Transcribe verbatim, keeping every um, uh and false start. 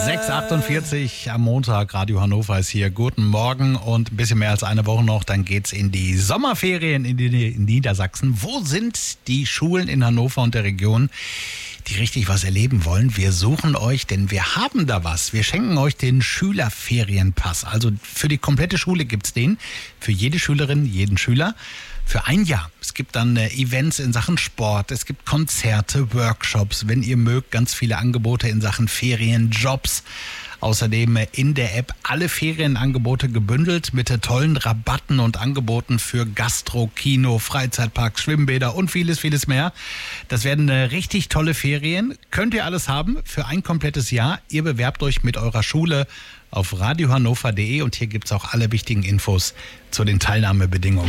sechs Uhr achtundvierzig am Montag, Radio Hannover ist hier. Guten Morgen und ein bisschen mehr als eine Woche noch, dann geht's in die Sommerferien in, die, in Niedersachsen. Wo sind die Schulen in Hannover und der Region, die richtig was erleben wollen? Wir suchen euch, denn wir haben da was. Wir schenken euch den Schülerferienpass. Also für die komplette Schule gibt's den, für jede Schülerin, jeden Schüler. Für ein Jahr. Es gibt dann äh, Events in Sachen Sport, es gibt Konzerte, Workshops, wenn ihr mögt, ganz viele Angebote in Sachen Ferien, Jobs. Außerdem äh, in der App alle Ferienangebote gebündelt mit äh, tollen Rabatten und Angeboten für Gastro, Kino, Freizeitparks, Schwimmbäder und vieles, vieles mehr. Das werden äh, richtig tolle Ferien. Könnt ihr alles haben für ein komplettes Jahr. Ihr bewerbt euch mit eurer Schule auf radiohannover punkt de und hier gibt es auch alle wichtigen Infos zu den Teilnahmebedingungen.